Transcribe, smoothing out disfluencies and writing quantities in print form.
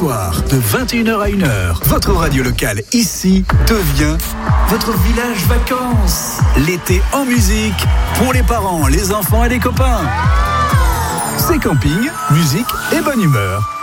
soir, de 21h à 1h, votre radio locale ici devient votre village vacances. L'été en musique, pour les parents, les enfants et les copains. C'est camping, musique et bonne humeur.